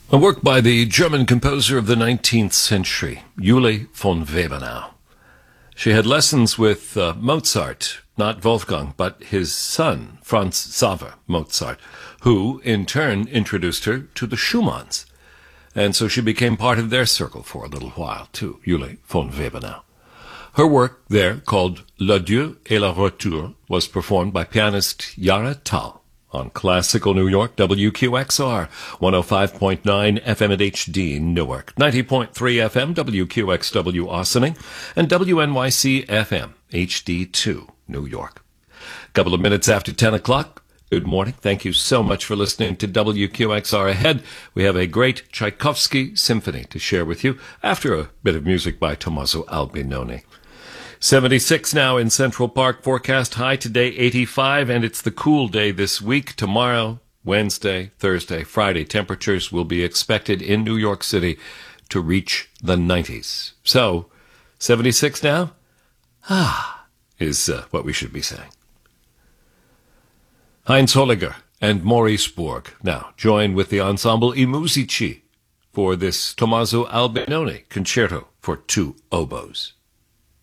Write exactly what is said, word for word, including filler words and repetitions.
A work by the German composer of the nineteenth century, Uli von Webernau. She had lessons with uh, Mozart, not Wolfgang, but his son, Franz Xaver Mozart, who in turn introduced her to the Schumanns. And so she became part of their circle for a little while, too, Uli von Webernau. Her work there, called L'Adieu et la Retour, was performed by pianist Yara Tal on Classical New York, W Q X R, one oh five point nine F M at H D Newark, ninety point three F M, W Q X W Austining, and W N Y C F M, H D two, New York. Couple of minutes after ten o'clock. Good morning. Thank you so much for listening to W Q X R. Ahead, we have a great Tchaikovsky symphony to share with you after a bit of music by Tommaso Albinoni. seventy-six now in Central Park. Forecast high today, eighty-five, and it's the cool day this week. Tomorrow, Wednesday, Thursday, Friday, temperatures will be expected in New York City to reach the nineties. So, seventy-six now? Ah, is uh, what we should be saying. Heinz Holliger and Maurice Borg now join with the ensemble I Musici for this Tommaso Albinoni concerto for two oboes.